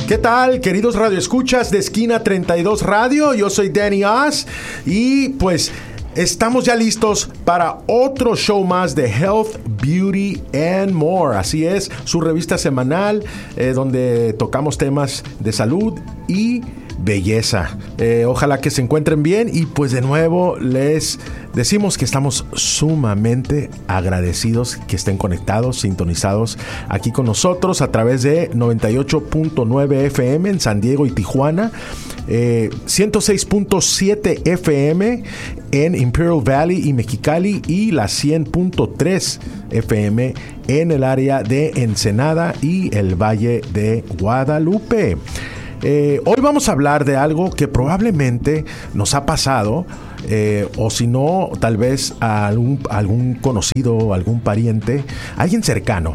¿Qué tal, queridos radioescuchas de Esquina 32 Radio? Yo soy Danny Oz y pues estamos ya listos para otro show más de Health, Beauty and More. Así es, su revista semanal donde tocamos temas de salud y belleza. Ojalá que se encuentren bien y pues de nuevo les decimos que estamos sumamente agradecidos que estén conectados, sintonizados aquí con nosotros a través de 98.9 FM en San Diego y Tijuana, 106.7 FM en Imperial Valley y Mexicali y la 100.3 FM en el área de Ensenada y el Valle de Guadalupe. Hoy vamos a hablar de algo que probablemente nos ha pasado, o si no, tal vez a algún conocido, algún pariente, alguien cercano.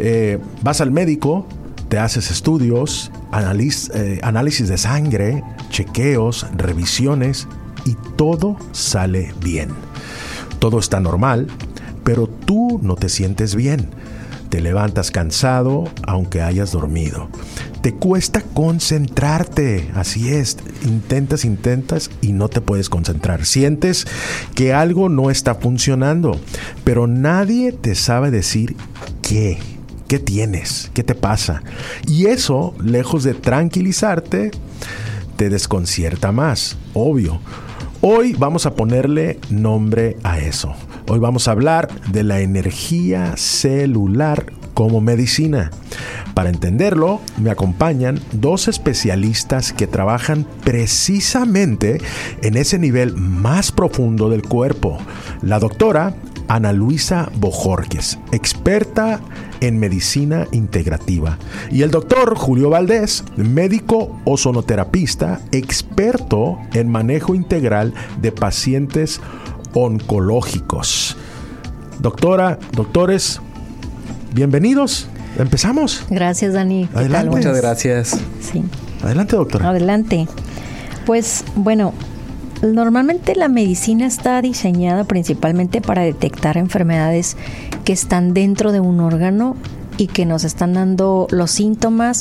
Vas al médico, te haces estudios, análisis de sangre, chequeos, revisiones y todo sale bien. Todo está normal, pero tú no te sientes bien. Te levantas cansado aunque hayas dormido. Te cuesta concentrarte, así es, intentas y no te puedes concentrar. Sientes que algo no está funcionando, pero nadie te sabe decir qué tienes, qué te pasa. Y eso, lejos de tranquilizarte, te desconcierta más, obvio. Hoy vamos a ponerle nombre a eso. Hoy vamos a hablar de la energía celular como medicina. Para entenderlo, me acompañan dos especialistas que trabajan precisamente en ese nivel más profundo del cuerpo. La doctora Ana Luisa Bojorquez, experta en medicina integrativa, y el doctor Julio Valdés, médico ozonoterapista, experto en manejo integral de pacientes oncológicos. Doctora, doctores, bienvenidos. ¿Empezamos? Gracias, Dani. Adelante. Muchas gracias. Sí. Adelante, doctora. Adelante. Pues, bueno, normalmente la medicina está diseñada principalmente para detectar enfermedades que están dentro de un órgano y que nos están dando los síntomas.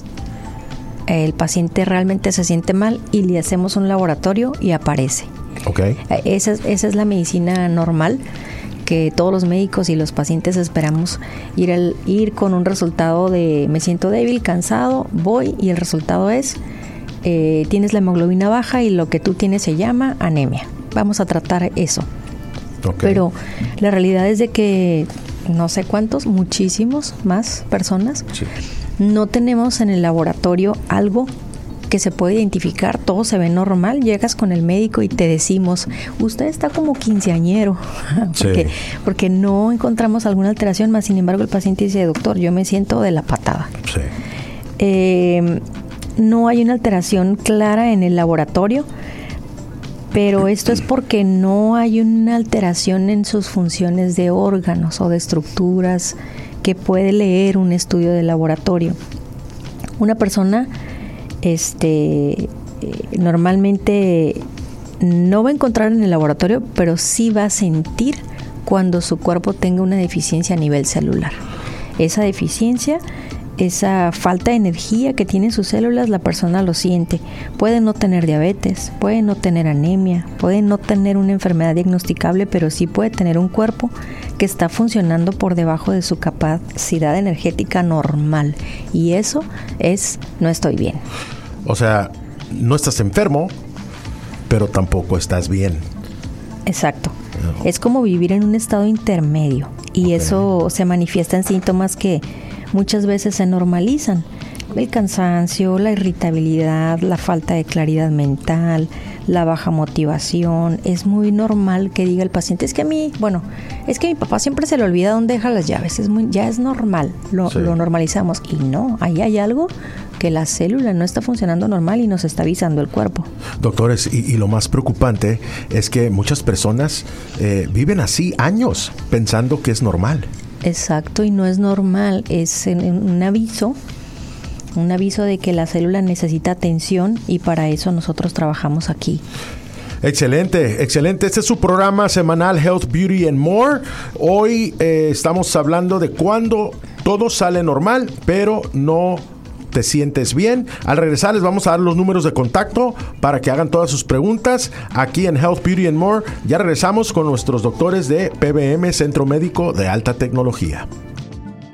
El paciente realmente se siente mal y le hacemos un laboratorio y aparece. Okay. Esa es la medicina normal que todos los médicos y los pacientes esperamos ir con un resultado de me siento débil, cansado, voy y el resultado es tienes la hemoglobina baja y lo que tú tienes se llama anemia. Vamos a tratar eso. Okay. Pero la realidad es de que no sé cuántos, muchísimos más personas no tenemos en el laboratorio algo que se puede identificar, todo se ve normal, llegas con el médico y te decimos, usted está como quinceañero, porque no encontramos alguna alteración, más sin embargo el paciente dice, doctor, yo me siento de la patada. Sí. No hay una alteración clara en el laboratorio, pero esto es porque no hay una alteración en sus funciones de órganos o de estructuras que puede leer un estudio de laboratorio. Una persona normalmente no va a encontrar en el laboratorio, pero sí va a sentir cuando su cuerpo tenga una deficiencia a nivel celular. Esa deficiencia, esa falta de energía que tienen sus células, la persona lo siente. Puede no tener diabetes, puede no tener anemia, puede no tener una enfermedad diagnosticable, pero sí puede tener un cuerpo que está funcionando por debajo de su capacidad energética normal. Y eso es, no estoy bien. O sea, no estás enfermo, pero tampoco estás bien. Exacto. No. Es como vivir en un estado intermedio. Y eso se manifiesta en síntomas que muchas veces se normalizan. El cansancio, la irritabilidad, la falta de claridad mental, la baja motivación. Es muy normal que diga el paciente, es que mi papá siempre se le olvida dónde deja las llaves. Ya es normal, lo normalizamos. Y no, ahí hay algo que la célula no está funcionando normal y nos está avisando el cuerpo. Doctores, y lo más preocupante es que muchas personas viven así años pensando que es normal. Exacto, y no es normal, es un aviso de que la célula necesita atención y para eso nosotros trabajamos aquí. Excelente, excelente. Este es su programa semanal Health, Beauty and More. Hoy estamos hablando de cuando todo sale normal, pero no te sientes bien. Al regresar les vamos a dar los números de contacto para que hagan todas sus preguntas aquí en Health, Beauty and More. Ya regresamos con nuestros doctores de PBM, Centro Médico de Alta Tecnología.